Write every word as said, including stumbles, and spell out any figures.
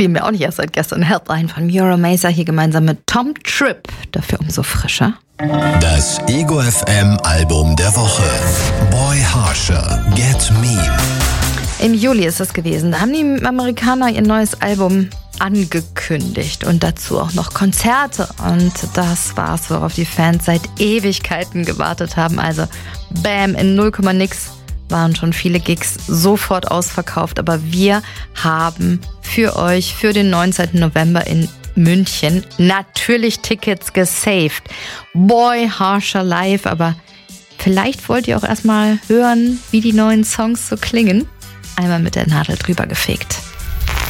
spielen wir auch nicht erst seit gestern. Helpline von Mura Mesa hier gemeinsam mit Tom Tripp. Dafür umso frischer. Das Ego F M Album der Woche. Boy Harsher, Get Mean. Im Juli ist es gewesen. Da haben die Amerikaner ihr neues Album angekündigt und dazu auch noch Konzerte. Und das war's, worauf die Fans seit Ewigkeiten gewartet haben. Also bam, in null Komma nix waren schon viele Gigs sofort ausverkauft. Aber wir haben für euch für den neunzehnten November in München natürlich Tickets gesaved. Boy Harsher live, aber vielleicht wollt ihr auch erstmal hören, wie die neuen Songs so klingen. Einmal mit der Nadel drüber gefegt.